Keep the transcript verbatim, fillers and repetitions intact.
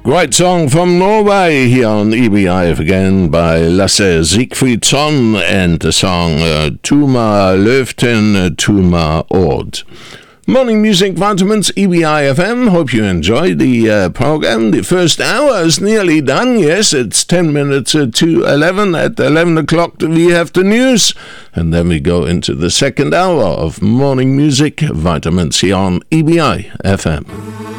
Great song from Norway here on E B I F again by Lasse Siegfridsson and the song uh, Tuma Löften, Tuma Ord. Morning Music Vitamins, E B I F M. Hope you enjoyed the uh, program. The first hour is nearly done. Yes, it's ten minutes uh, to eleven. At eleven o'clock we have the news. And then we go into the second hour of Morning Music Vitamins here on E B I F M.